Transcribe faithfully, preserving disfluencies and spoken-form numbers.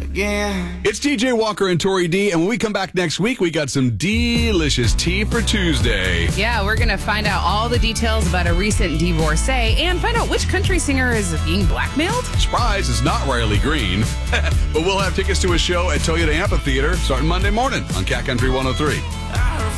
again. It's T J Walker and Tori D, and when we come back next week, we got some delicious tea for Tuesday. Yeah, we're going to find out all the details about a recent divorcee and find out which country singer is being blackmailed. Surprise, it's not Riley Green. But we'll have tickets to a show at Toyota Amphitheater starting Monday morning on Cat Country one oh three.